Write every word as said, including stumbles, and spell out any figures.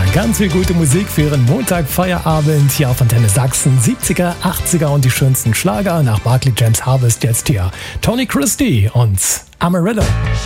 Ganz viel gute Musik für Ihren Montag-Feierabend hier auf Antenne Sachsen. siebziger, achtziger und die schönsten Schlager. Nach Barclay James Harvest jetzt hier Tony Christie und Amarillo.